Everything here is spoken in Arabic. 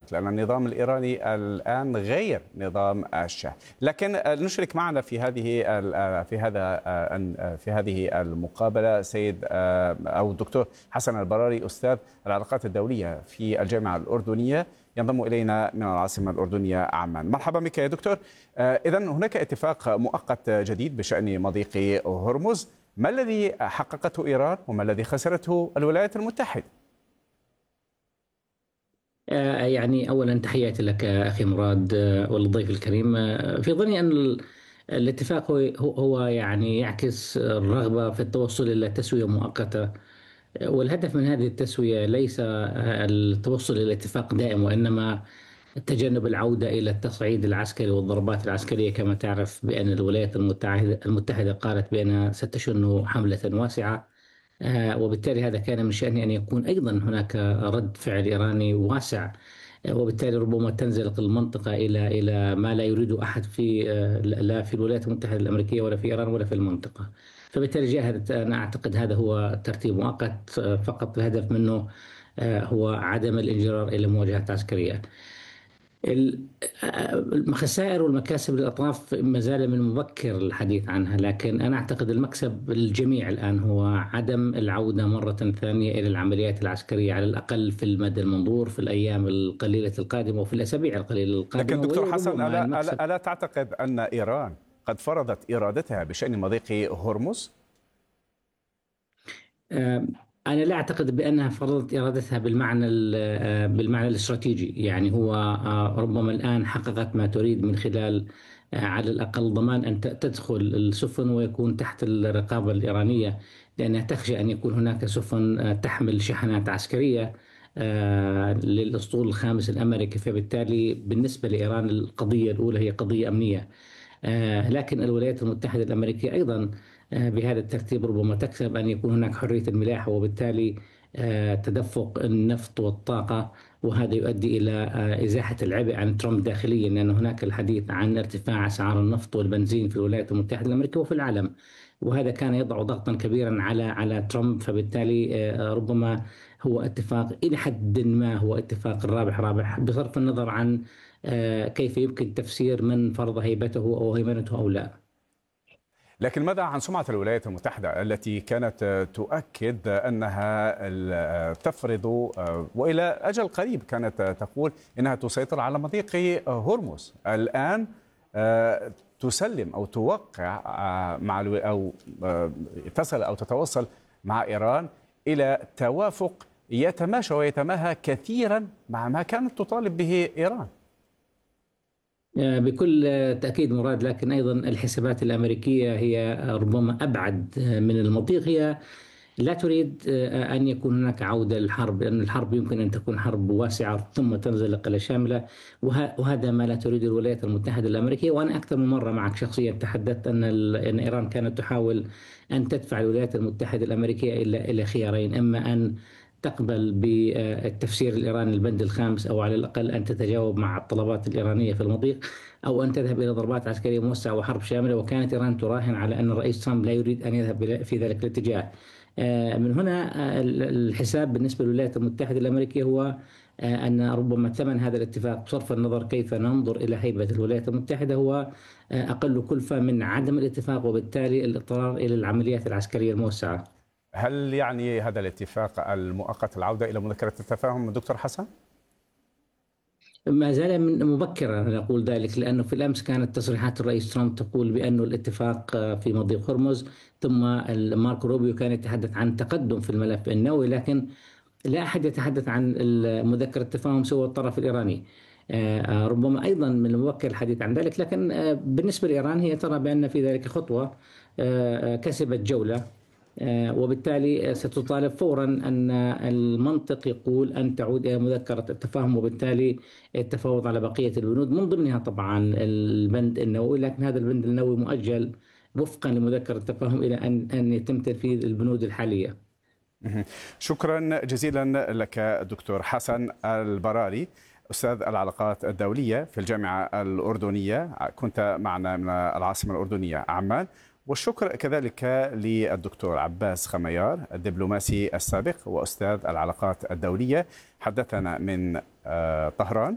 لأن النظام الإيراني الآن غير نظام الشاه. لكن نشرك معنا في هذه المقابلة سيد أو الدكتور حسن البراري، أستاذ العلاقات الدولية في الجامعة الأردنية، ينضم إلينا من العاصمة الأردنية عمان. مرحبا بك يا دكتور. إذن هناك اتفاق مؤقت جديد بشأن مضيق هرمز، ما الذي حققته إيران وما الذي خسرته الولايات المتحدة؟ يعني أولا تحياتي لك أخي مراد والضيف الكريم. في ظني أن الاتفاق هو يعني يعكس الرغبة في التوصل إلى تسوية مؤقتة، والهدف من هذه التسوية ليس التوصل إلى اتفاق دائم، وإنما تجنب العودة إلى التصعيد العسكري والضربات العسكرية. كما تعرف بأن الولايات المتحدة قالت بأنها ستشن حملة واسعة، وبالتالي هذا كان من شأنه أن يكون أيضا هناك رد فعل إيراني واسع، وبالتالي ربما تنزلق المنطقة إلى ما لا يريده أحد لا في الولايات المتحدة الأمريكية ولا في إيران ولا في المنطقة. فبالتالي أنا أعتقد هذا هو ترتيب مؤقت، فقط الهدف منه هو عدم الانجرار إلى مواجهات عسكرية. الخسائر والمكاسب للأطراف ما زال من المبكر الحديث عنها، لكن أنا أعتقد المكسب للجميع الآن هو عدم العودة مرة ثانية إلى العمليات العسكرية، على الأقل في المدى المنظور، في الأيام القليلة القادمة وفي الأسابيع القليلة القادمة. لكن دكتور حسن، ألا تعتقد أن إيران قد فرضت إرادتها بشأن مضيق هرمز؟ أنا لا أعتقد بأنها فرضت إرادتها بالمعنى الاستراتيجي. يعني هو ربما الآن حققت ما تريد من خلال على الأقل ضمان أن تدخل السفن ويكون تحت الرقابة الإيرانية، لأنها تخشى أن يكون هناك سفن تحمل شحنات عسكرية للأسطول الخامس الأمريكي. فبالتالي بالنسبة لإيران القضية الأولى هي قضية أمنية، لكن الولايات المتحدة الأمريكية أيضا بهذا الترتيب ربما تكسب أن يكون هناك حرية الملاحة، وبالتالي تدفق النفط والطاقة، وهذا يؤدي إلى إزاحة العبء عن ترامب داخليا، لأن هناك الحديث عن ارتفاع أسعار النفط والبنزين في الولايات المتحدة الأمريكية وفي العالم، وهذا كان يضع ضغطا كبيرا على ترامب. فبالتالي ربما هو اتفاق إلى حد ما هو اتفاق رابح بصرف النظر عن كيف يمكن تفسير من فرض هيبته أو هيمنته أو لا. لكن ماذا عن سمعة الولايات المتحدة التي كانت تؤكد أنها تفرض، وإلى أجل قريب كانت تقول أنها تسيطر على مضيق هرمز؟ الآن تسلم أو توقع مع أو تصل أو تتوصل مع إيران إلى توافق يتماشى ويتماهى كثيرا مع ما كانت تطالب به إيران. بكل تأكيد مراد، لكن أيضا الحسابات الأمريكية هي ربما أبعد من المضيق. هي لا تريد أن يكون هناك عودة للحرب، لأن الحرب يمكن أن تكون حرب واسعة ثم تنزلق إلى شاملة، وهذا ما لا تريد الولايات المتحدة الأمريكية. وأنا أكثر من مرة معك شخصيا تحدثت أن إيران كانت تحاول أن تدفع الولايات المتحدة الأمريكية إلى خيارين: إما أن تقبل بالتفسير الإيراني البند الخامس، أو على الأقل أن تتجاوب مع الطلبات الإيرانية في المضيق، أو أن تذهب إلى ضربات عسكرية موسعة وحرب شاملة. وكانت إيران تراهن على أن الرئيس ترامب لا يريد أن يذهب في ذلك الاتجاه. من هنا الحساب بالنسبة للولايات المتحدة الأمريكية هو أن ربما ثمن هذا الاتفاق، بصرف النظر كيف ننظر إلى هيبة الولايات المتحدة، هو أقل كلفة من عدم الاتفاق، وبالتالي الاضطرار إلى العمليات العسكرية الموسعة. هل يعني هذا الاتفاق المؤقت العودة إلى مذكرة التفاهم دكتور حسن؟ ما زال من مبكرا أن أقول ذلك، لأنه في الأمس كانت تصريحات الرئيس ترامب تقول بأن الاتفاق في مضيق هرمز، ثم ماركو روبيو كان يتحدث عن تقدم في الملف النووي، لكن لا أحد يتحدث عن مذكرة التفاهم سوى الطرف الإيراني. ربما أيضا من المبكر الحديث عن ذلك، لكن بالنسبة لإيران هي ترى بأن في ذلك خطوة كسبت جولة، وبالتالي ستطالب فورا أن المنطق يقول أن تعود إلى مذكرة التفاهم، وبالتالي التفاوض على بقية البنود، من ضمنها طبعا البند النووي، لكن هذا البند النووي مؤجل وفقا لمذكرة التفاهم إلى أن يتم تنفيذ البنود الحالية. شكرا جزيلا لك دكتور حسن البراري، أستاذ العلاقات الدولية في الجامعة الأردنية، كنت معنا من العاصمة الأردنية عمان. والشكر كذلك للدكتور عباس خميار، الدبلوماسي السابق وأستاذ العلاقات الدولية، حدثنا من طهران.